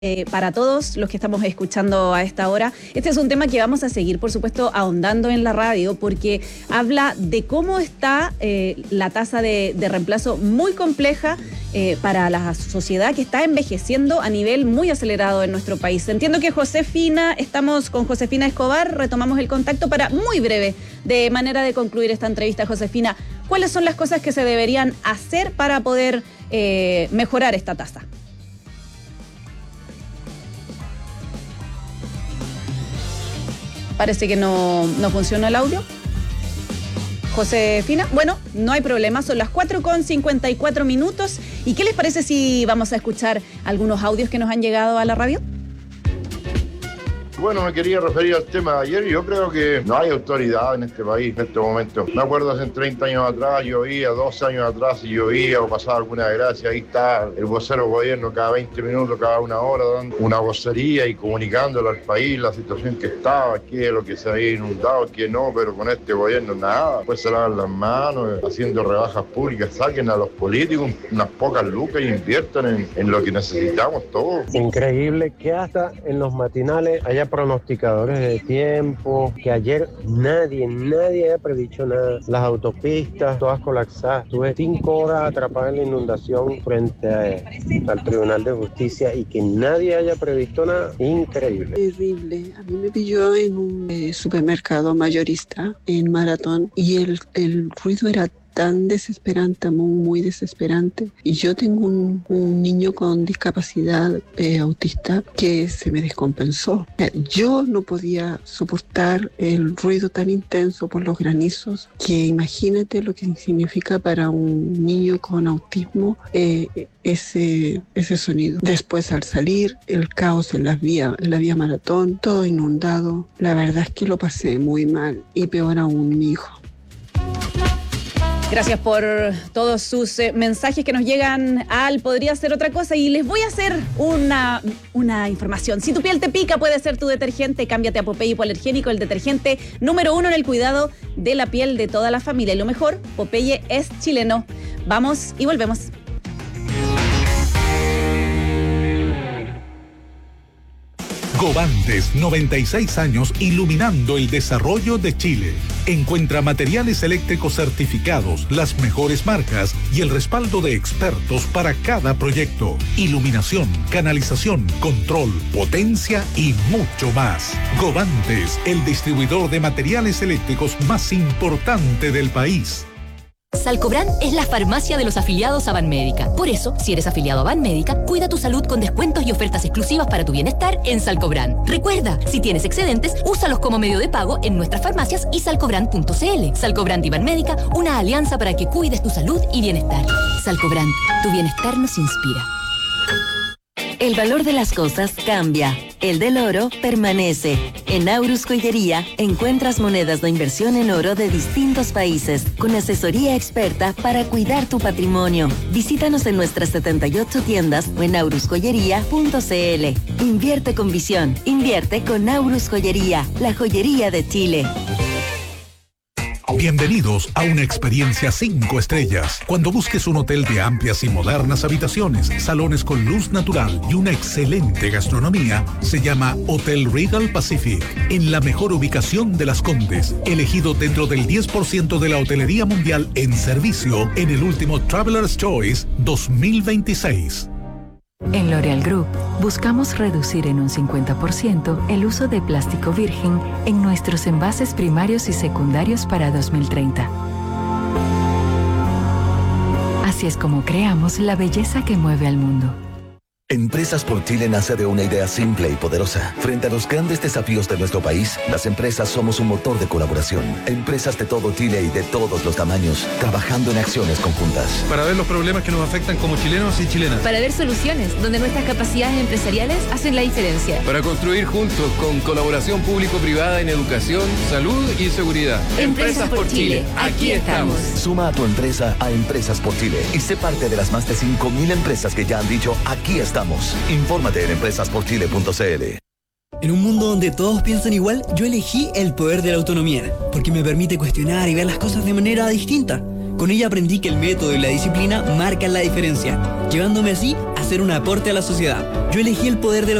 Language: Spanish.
Para todos los que estamos escuchando a esta hora, este es un tema que vamos a seguir, por supuesto, ahondando en la radio, porque habla de cómo está la tasa de reemplazo muy compleja para la sociedad que está envejeciendo a nivel muy acelerado en nuestro país. Entiendo que estamos con Josefina Escobar, retomamos el contacto para muy breve, de manera de concluir esta entrevista. Josefina, ¿cuáles son las cosas que se deberían hacer para poder mejorar esta tasa? Parece que no funciona el audio. Josefina, bueno, no hay problema, son las 4:54. ¿Y qué les parece si vamos a escuchar algunos audios que nos han llegado a la radio? Bueno, me quería referir al tema de ayer. Yo creo que no hay autoridad en este país en este momento. Me acuerdo hace 30 años atrás, llovía, 12 años atrás, si llovía o pasaba alguna desgracia, ahí está el vocero del gobierno cada 20 minutos, cada una hora, dando una vocería y comunicándole al país la situación que estaba, qué es lo que se había inundado, qué no, pero con este gobierno nada. Pues se lavan las manos, haciendo rebajas públicas, saquen a los políticos unas pocas lucas y inviertan en lo que necesitamos todos. Increíble que hasta en los matinales haya pronosticadores de tiempo, que ayer nadie haya predicho nada. Las autopistas todas colapsadas. Estuve 5 horas atrapado en la inundación frente al Tribunal de Justicia y que nadie haya previsto nada. Increíble. Terrible. A mí me pilló en un supermercado mayorista en Maratón y el ruido era tan desesperante, muy desesperante. Y yo tengo un niño con discapacidad autista que se me descompensó. Yo no podía soportar el ruido tan intenso por los granizos, que imagínate lo que significa para un niño con autismo ese sonido. Después, al salir, el caos en la vía Maratón, todo inundado. La verdad es que lo pasé muy mal, y peor aún mi hijo. Gracias por todos sus mensajes que nos llegan al Podría Ser Otra Cosa. Y les voy a hacer una información. Si tu piel te pica, puede ser tu detergente. Cámbiate a Popeye Hipoalergénico, el detergente número 1 en el cuidado de la piel de toda la familia. Y lo mejor, Popeye es chileno. Vamos y volvemos. Govantes, 96 años iluminando el desarrollo de Chile. Encuentra materiales eléctricos certificados, las mejores marcas y el respaldo de expertos para cada proyecto. Iluminación, canalización, control, potencia y mucho más. Govantes, el distribuidor de materiales eléctricos más importante del país. Salcobran es la farmacia de los afiliados a Banmédica. Por eso, si eres afiliado a Banmédica, cuida tu salud con descuentos y ofertas exclusivas para tu bienestar en Salcobran. Recuerda, si tienes excedentes, úsalos como medio de pago en nuestras farmacias y salcobran.cl. Salcobran y Banmédica, una alianza para que cuides tu salud y bienestar. Salcobran, tu bienestar nos inspira. El valor de las cosas cambia. El del oro permanece. En Aurus Joyería encuentras monedas de inversión en oro de distintos países, con asesoría experta para cuidar tu patrimonio. Visítanos en nuestras 78 tiendas o en aurusjoyería.cl. Invierte con visión. Invierte con Aurus Joyería, la joyería de Chile. Bienvenidos a una experiencia 5 estrellas. Cuando busques un hotel de amplias y modernas habitaciones, salones con luz natural y una excelente gastronomía, se llama Hotel Regal Pacific, en la mejor ubicación de Las Condes, elegido dentro del 10% de la hotelería mundial en servicio en el último Traveler's Choice 2026. En L'Oréal Group buscamos reducir en un 50% el uso de plástico virgen en nuestros envases primarios y secundarios para 2030. Así es como creamos la belleza que mueve al mundo. Empresas por Chile nace de una idea simple y poderosa. Frente a los grandes desafíos de nuestro país, las empresas somos un motor de colaboración. Empresas de todo Chile y de todos los tamaños, trabajando en acciones conjuntas. Para ver los problemas que nos afectan como chilenos y chilenas. Para ver soluciones donde nuestras capacidades empresariales hacen la diferencia. Para construir juntos con colaboración público-privada en educación, salud y seguridad. Empresas por Chile, aquí estamos. Suma a tu empresa a Empresas por Chile y sé parte de las más de 5.000 empresas que ya han dicho aquí estamos. Infórmate en empresasporchile.cl. En un mundo donde todos piensan igual, yo elegí el poder de la autonomía, porque me permite cuestionar y ver las cosas de manera distinta. Con ella aprendí que el método y la disciplina marcan la diferencia, llevándome así a hacer un aporte a la sociedad. Yo elegí el poder de la